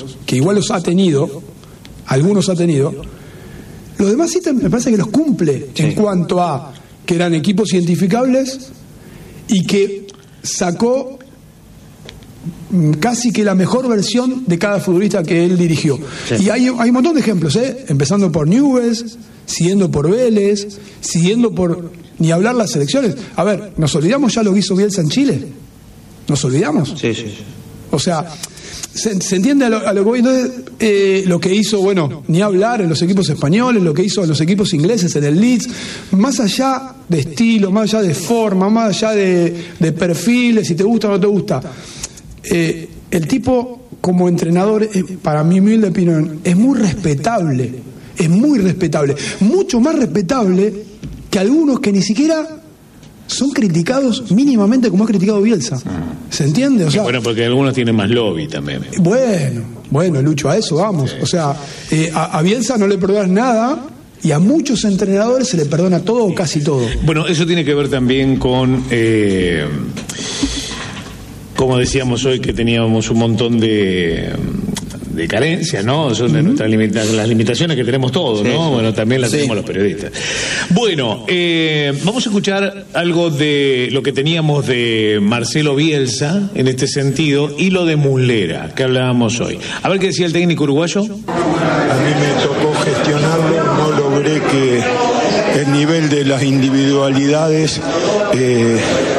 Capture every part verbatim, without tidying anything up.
puntos, que igual los ha tenido, algunos ha tenido, los demás ítems me parece que los cumple sí. en cuanto a que eran equipos identificables y que sacó casi que la mejor versión de cada futbolista que él dirigió. Sí. Y hay, hay un montón de ejemplos, ¿eh? Empezando por Newell's, siguiendo por Vélez, siguiendo por, ni hablar las selecciones. A ver, ¿nos olvidamos ya lo que hizo Bielsa en Chile? ¿Nos olvidamos? Sí, sí. O sea, se, se entiende a lo, a lo que voy. Entonces, eh, lo que hizo, bueno, ni hablar en los equipos españoles, lo que hizo en los equipos ingleses, en el Leeds, más allá de estilo, más allá de forma, más allá de, de perfiles, si te gusta o no te gusta. Eh, el tipo como entrenador, eh, para mi humilde opinión, es muy respetable, es muy respetable, mucho más respetable que algunos que ni siquiera son criticados mínimamente como ha criticado Bielsa. ¿Se entiende? O sea, bueno, porque algunos tienen más lobby también. Bueno, bueno, Lucho, a eso vamos. Sí. O sea, eh, a, a Bielsa no le perdonas nada. Y a muchos entrenadores se le perdona todo o casi todo. Bueno, eso tiene que ver también con... Eh, como decíamos hoy, que teníamos un montón de, de carencias, ¿no? Son de uh-huh. nuestras limita- las limitaciones que tenemos todos, sí, ¿no? Sí. Bueno, también las sí. tenemos los periodistas. Bueno, eh, vamos a escuchar algo de lo que teníamos de Marcelo Bielsa en este sentido y lo de Muslera, que hablábamos hoy. A ver qué decía el técnico uruguayo. A mí me tocó gestionarlo, no logré que el nivel de las individualidades eh,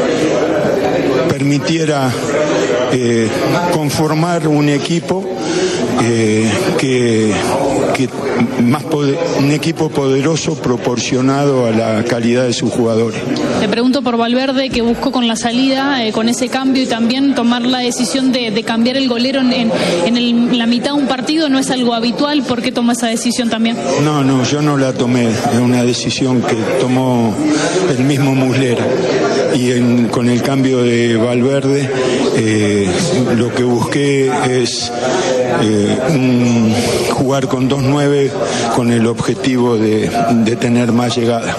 permitiera eh, conformar un equipo eh, que, que más poder, un equipo poderoso proporcionado a la calidad de sus jugadores. Te pregunto por Valverde, que buscó con la salida, eh, con ese cambio, y también tomar la decisión de, de cambiar el golero en, en, en, el, en la mitad de un partido. ¿No es algo habitual? ¿Por qué toma esa decisión también? No, no, yo no la tomé, es una decisión que tomó el mismo Muslera. Y en, con el cambio de Valverde, eh, lo que busqué es eh, un, jugar con dos nueve con el objetivo de, de tener más llegada.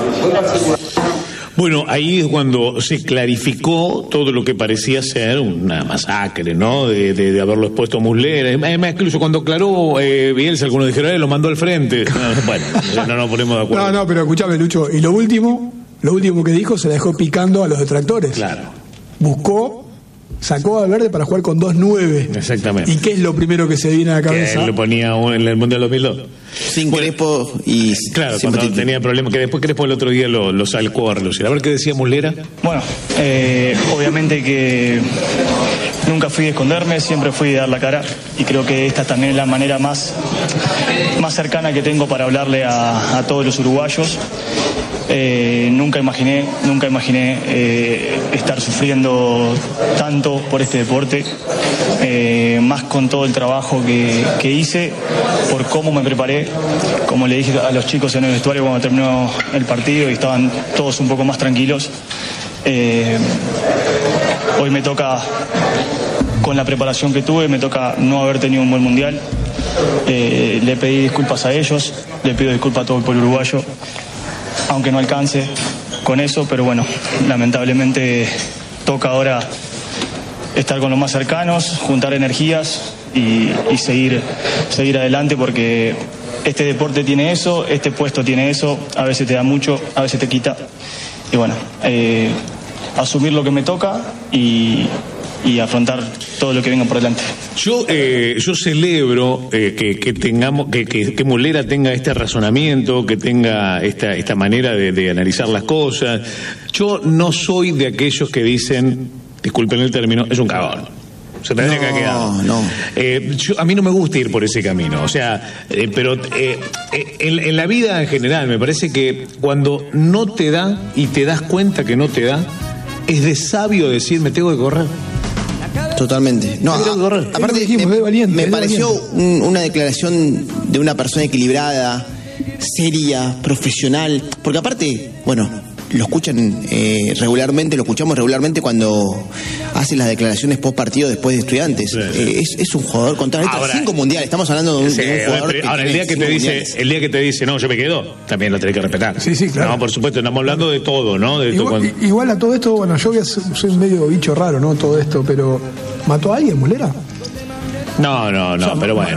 Bueno, ahí es cuando se clarificó todo lo que parecía ser una masacre, ¿no? De, de, de haberlo expuesto a Muslera. Además, incluso cuando aclaró eh, Bielsa, algunos dijeron, eh, lo mandó al frente. Bueno, no nos ponemos de acuerdo. No, no, pero escúchame, Lucho, y lo último, lo último que dijo, se la dejó picando a los detractores. Claro. Buscó, sacó a Valverde para jugar con dos nueve. Exactamente. ¿Y qué es lo primero que se viene a la cabeza? Que lo ponía en el Mundial dos mil dos. Sin bueno, Crespo y... Claro, cuando Petit. Tenía problemas, que después Crespo el otro día lo, lo salcó a relucir. A ver qué decía Muslera. Bueno, eh, obviamente que nunca fui de esconderme, siempre fui de dar la cara, y creo que esta también es la manera más, más cercana que tengo para hablarle a, a todos los uruguayos. Eh, nunca imaginé, nunca imaginé eh, estar sufriendo tanto por este deporte, eh, más con todo el trabajo que, que hice, por cómo me preparé, como le dije a los chicos en el vestuario cuando terminó el partido y estaban todos un poco más tranquilos. Eh, hoy me toca, con la preparación que tuve, me toca no haber tenido un buen mundial. Eh, le pedí disculpas a ellos, le pido disculpas a todo el pueblo uruguayo, aunque no alcance con eso, pero bueno, lamentablemente toca ahora estar con los más cercanos, juntar energías y, y seguir, seguir adelante, porque este deporte tiene eso, este puesto tiene eso, a veces te da mucho, a veces te quita, y bueno, eh, asumir lo que me toca y, y afrontar todo lo que venga por delante. Yo eh, yo celebro eh, que, que tengamos que, que, que Muslera tenga este razonamiento, que tenga esta esta manera de, de analizar las cosas. Yo no soy de aquellos que dicen, disculpen el término, es un cagón. Se tendría que quedar. No, no. Eh, yo, a mí no me gusta ir por ese camino, o sea, eh, pero eh, eh, en, en la vida en general me parece que cuando no te da y te das cuenta que no te da, es de sabio decir, me tengo que correr. Totalmente. No, a, aparte dijimos, me, valiente, me pareció valiente. un, una declaración de una persona equilibrada, seria, profesional, porque aparte, bueno, lo escuchan eh, regularmente, lo escuchamos regularmente cuando hace las declaraciones post partido después de Estudiantes. Sí, sí. Eh, es, es un jugador con ahora, cinco mundiales, estamos hablando de un, sí, de un jugador que ahora el día que te dice, mundiales. El día que te dice, no, yo me quedo, también lo tenés que respetar. Sí, sí, claro. No, por supuesto, estamos hablando de todo, ¿no? De igual, todo cuando... igual a todo esto, bueno, yo voy a ser, soy un medio bicho raro, ¿no? Todo esto, pero ¿mató a alguien, Muslera? No, no, no, o sea, pero bueno.